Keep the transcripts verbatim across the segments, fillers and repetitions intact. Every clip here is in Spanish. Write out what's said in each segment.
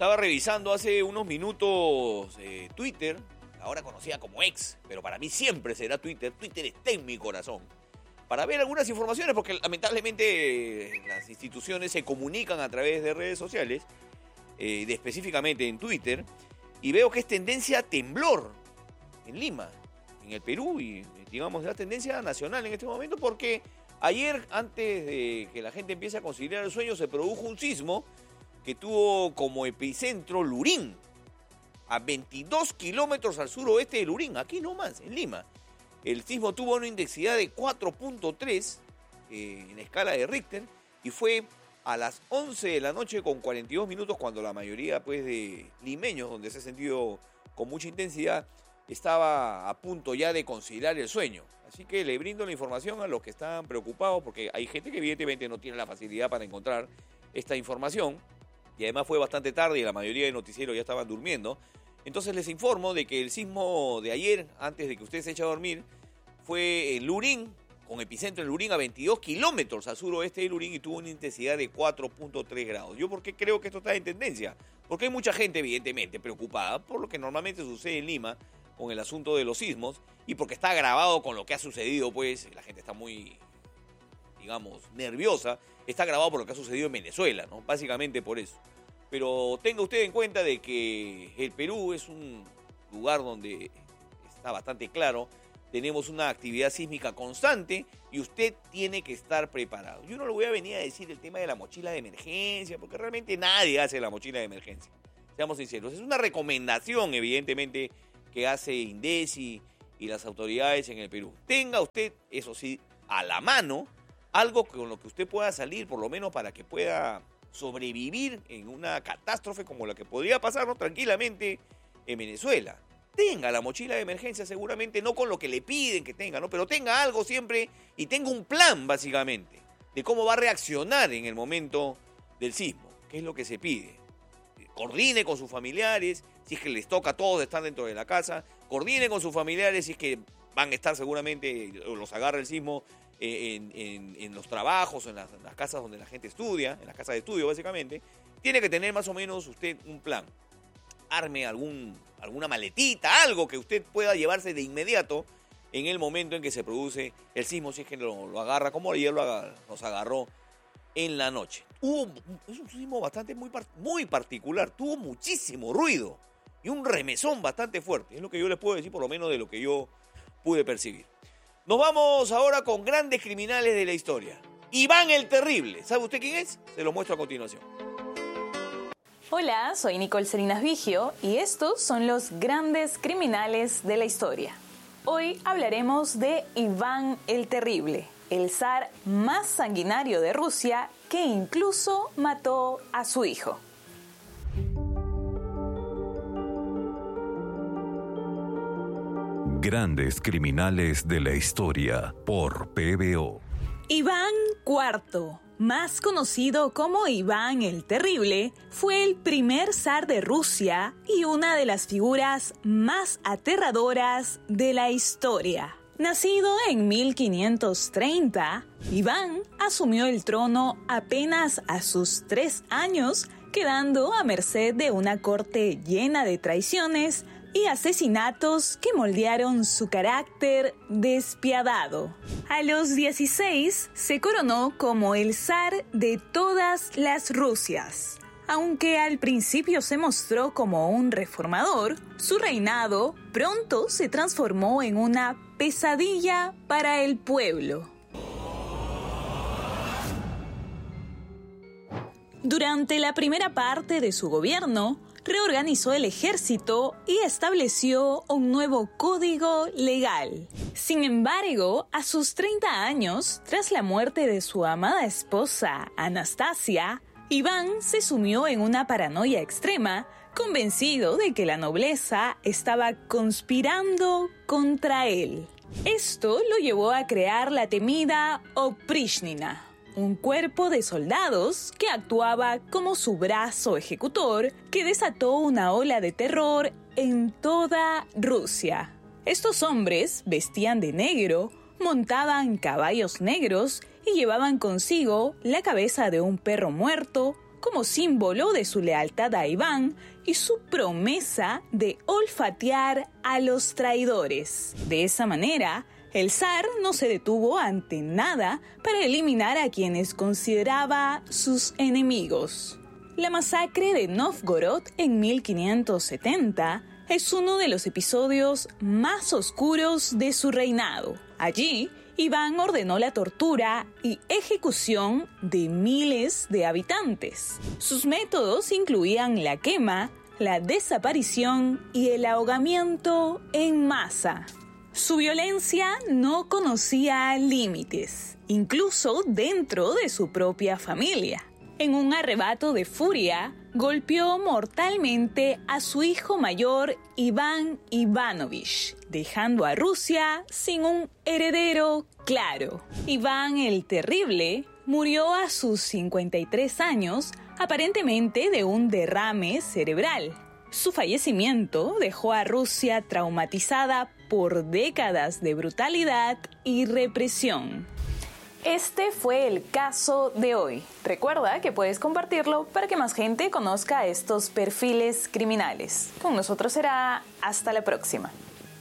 Estaba revisando hace unos minutos eh, Twitter, ahora conocida como X, pero para mí siempre será Twitter. Twitter está en mi corazón. Para ver algunas informaciones, porque lamentablemente eh, las instituciones se comunican a través de redes sociales, eh, de, específicamente en Twitter, y veo que es tendencia temblor en Lima, en el Perú, y digamos la tendencia nacional en este momento, porque ayer, antes de que la gente empiece a conciliar el sueño, se produjo un sismo que tuvo como epicentro Lurín, a veintidós kilómetros al suroeste de Lurín, aquí nomás, en Lima. El sismo tuvo una intensidad de cuatro punto tres eh, en escala de Richter y fue a las once de la noche con cuarenta y dos minutos cuando la mayoría pues, de limeños, donde se ha sentido con mucha intensidad, estaba a punto ya de conciliar el sueño. Así que le brindo la información a los que están preocupados porque hay gente que evidentemente no tiene la facilidad para encontrar esta información y además fue bastante tarde y la mayoría de noticieros ya estaban durmiendo. Entonces les informo de que el sismo de ayer, antes de que usted se eche a dormir, fue en Lurín, con epicentro en Lurín a veintidós kilómetros al suroeste de Lurín y tuvo una intensidad de cuatro punto tres grados. ¿Yo por qué creo que esto está en tendencia? Porque hay mucha gente evidentemente preocupada por lo que normalmente sucede en Lima con el asunto de los sismos y porque está agravado con lo que ha sucedido, pues la gente está muy, digamos, nerviosa. Está agravado por lo que ha sucedido en Venezuela, ¿no? Básicamente por eso. Pero tenga usted en cuenta de que el Perú es un lugar donde está bastante claro, tenemos una actividad sísmica constante y usted tiene que estar preparado. Yo no le voy a venir a decir el tema de la mochila de emergencia, porque realmente nadie hace la mochila de emergencia. Seamos sinceros, es una recomendación evidentemente que hace INDECI y las autoridades en el Perú. Tenga usted, eso sí, a la mano, algo con lo que usted pueda salir, por lo menos para que pueda sobrevivir en una catástrofe como la que podría pasarnos tranquilamente en Venezuela. Tenga la mochila de emergencia seguramente, no con lo que le piden que tenga, ¿no? Pero tenga algo siempre y tenga un plan básicamente de cómo va a reaccionar en el momento del sismo, que es lo que se pide. Coordine con sus familiares, si es que les toca a todos estar dentro de la casa, coordine con sus familiares si es que van a estar seguramente, o los agarra el sismo, En, en, en los trabajos, en las, en las casas donde la gente estudia, en las casas de estudio básicamente, tiene que tener más o menos usted un plan. Arme algún, alguna maletita, algo que usted pueda llevarse de inmediato en el momento en que se produce el sismo, si es que lo, lo agarra, como ayer lo agarra, nos agarró en la noche. Hubo, es un sismo bastante muy, muy particular, tuvo muchísimo ruido y un remesón bastante fuerte, es lo que yo les puedo decir por lo menos de lo que yo pude percibir. Nos vamos ahora con grandes criminales de la historia. Iván el Terrible. ¿Sabe usted quién es? Se lo muestro a continuación. Hola, soy Nicole Serinas Vigio y estos son los grandes criminales de la historia. Hoy hablaremos de Iván el Terrible, el zar más sanguinario de Rusia que incluso mató a su hijo. Grandes criminales de la historia por P B O. Iván cuarto, más conocido como Iván el Terrible, fue el primer zar de Rusia y una de las figuras más aterradoras de la historia. Nacido en mil quinientos treinta, Iván asumió el trono apenas a sus tres años, quedando a merced de una corte llena de traiciones y asesinatos que moldearon su carácter despiadado. A los dieciséis se coronó como el zar de todas las Rusias. Aunque al principio se mostró como un reformador, su reinado pronto se transformó en una pesadilla para el pueblo. Durante la primera parte de su gobierno, reorganizó el ejército y estableció un nuevo código legal. Sin embargo, a sus treinta años, tras la muerte de su amada esposa, Anastasia, Iván se sumió en una paranoia extrema, convencido de que la nobleza estaba conspirando contra él. Esto lo llevó a crear la temida Oprichnina, un cuerpo de soldados que actuaba como su brazo ejecutor, que desató una ola de terror en toda Rusia. Estos hombres vestían de negro, montaban caballos negros y llevaban consigo la cabeza de un perro muerto, como símbolo de su lealtad a Iván y su promesa de olfatear a los traidores. De esa manera, el zar no se detuvo ante nada para eliminar a quienes consideraba sus enemigos. La masacre de Novgorod en mil quinientos setenta es uno de los episodios más oscuros de su reinado. Allí, Iván ordenó la tortura y ejecución de miles de habitantes. Sus métodos incluían la quema, la desaparición y el ahogamiento en masa. Su violencia no conocía límites, incluso dentro de su propia familia. En un arrebato de furia, golpeó mortalmente a su hijo mayor Iván Ivanovich, dejando a Rusia sin un heredero claro. Iván el Terrible murió a sus cincuenta y tres años, aparentemente de un derrame cerebral. Su fallecimiento dejó a Rusia traumatizada por décadas de brutalidad y represión. Este fue el caso de hoy. Recuerda que puedes compartirlo para que más gente conozca estos perfiles criminales. Con nosotros será hasta la próxima.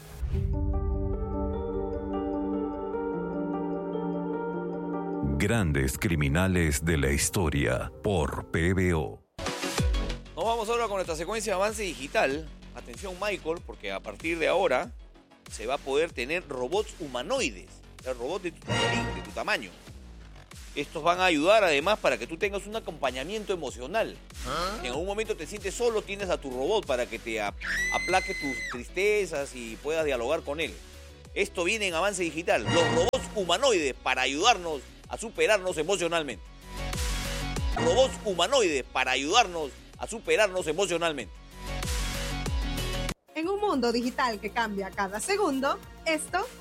Grandes criminales de la historia por P B O. Nos vamos ahora con nuestra secuencia de avance digital. Atención, Michael, porque a partir de ahora se va a poder tener robots humanoides. O sea, robots de tu, de tu tamaño. Estos van a ayudar además para que tú tengas un acompañamiento emocional. ¿Ah? Si en algún momento te sientes solo, tienes a tu robot para que te aplaque tus tristezas y puedas dialogar con él. Esto viene en avance digital. Los robots humanoides para ayudarnos a superarnos emocionalmente. Robots humanoides para ayudarnos a superarnos emocionalmente. En un mundo digital que cambia cada segundo, esto